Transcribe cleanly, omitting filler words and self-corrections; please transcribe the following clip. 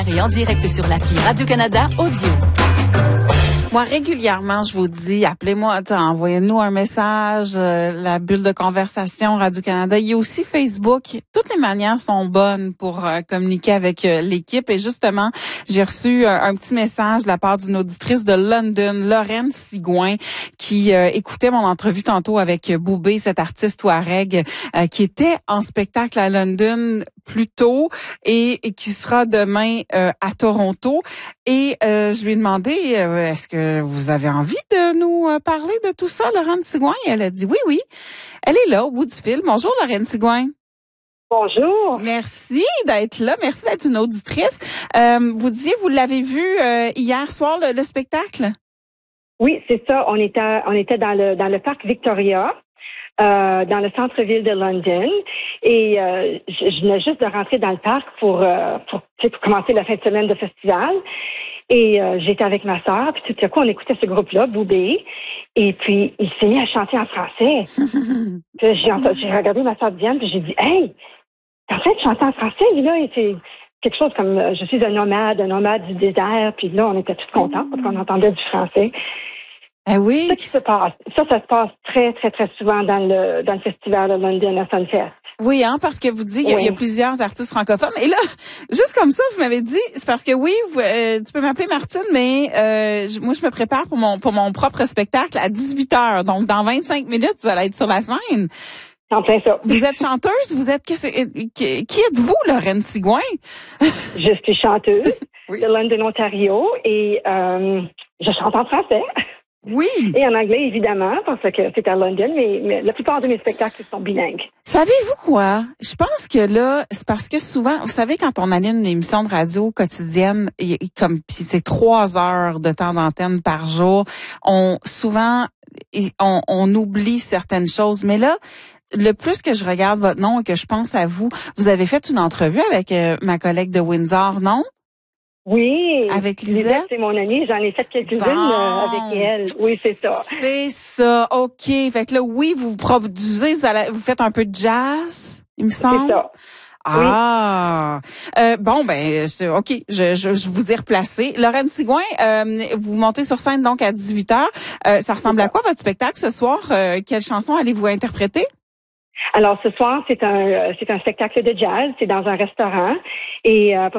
Et en direct sur l'appli Radio-Canada Audio. Moi, régulièrement, je vous dis, appelez-moi, envoyez-nous un message, la bulle de conversation Radio-Canada. Il y a aussi Facebook. Toutes les manières sont bonnes pour communiquer avec l'équipe. Et justement, j'ai reçu un petit message de la part d'une auditrice de London, Lorraine Sigouin, qui écoutait mon entrevue tantôt avec Boubé, cet artiste touareg, qui était en spectacle à London plus tôt et qui sera demain à Toronto. Et je lui ai demandé, est-ce que vous avez envie de nous parler de tout ça, Lorraine Sigouin? Et elle a dit oui. Elle est là, au bout du fil. Bonjour, Lorraine Sigouin. Bonjour. Merci d'être là. Merci d'être une auditrice. Vous disiez, vous l'avez vu hier soir, le spectacle? Oui, c'est ça. On était dans le parc Victoria. Dans le centre-ville de London, et je venais juste de rentrer dans le parc pour commencer la fin de semaine de festival, et j'étais avec ma sœur, puis tout à coup on écoutait ce groupe-là, Boubé, et puis il s'est mis à chanter en français. Puis j'ai regardé ma sœur Diane, puis j'ai dit, hey, t'es en train de chanter en français, lui, là, et c'est quelque chose comme je suis un nomade du désert, puis là on était tous contents parce qu'on entendait du français. Ah oui. C'est ça qui se passe. Ça se passe très, très, très souvent dans le festival de London à Sunfest. Oui, parce que vous dites, il y a plusieurs artistes francophones. Et là, juste comme ça, vous m'avez dit, c'est parce que oui, tu peux m'appeler Martine, mais moi, je me prépare pour mon propre spectacle à 18h. Donc, dans 25 minutes, vous allez être sur la scène. En plein ça. Vous êtes chanteuse? Qui êtes-vous, Lorraine Sigouin? Je suis chanteuse de London, Ontario, et je chante en français. Oui. Et en anglais, évidemment, parce que c'est à London, mais la plupart de mes spectacles sont bilingues. Savez-vous quoi? Je pense que là, c'est parce que souvent, vous savez, quand on anime une émission de radio quotidienne, puis c'est 3 heures de temps d'antenne par jour, on oublie certaines choses. Mais là, le plus que je regarde votre nom et que je pense à vous, vous avez fait une entrevue avec ma collègue de Windsor, non? Oui. Avec Lisette, c'est mon amie. J'en ai fait quelques-unes avec elle. Oui, c'est ça. C'est ça. OK. Fait que là, oui, vous produisez, vous faites un peu de jazz, il me semble. C'est ça. Ah. Oui. OK. Je vous ai replacé. Lorraine Sigouin, vous montez sur scène donc à 18h. Ça ressemble à quoi votre spectacle ce soir? Quelle chanson allez-vous interpréter? Alors, ce soir, c'est un spectacle de jazz. C'est dans un restaurant. Et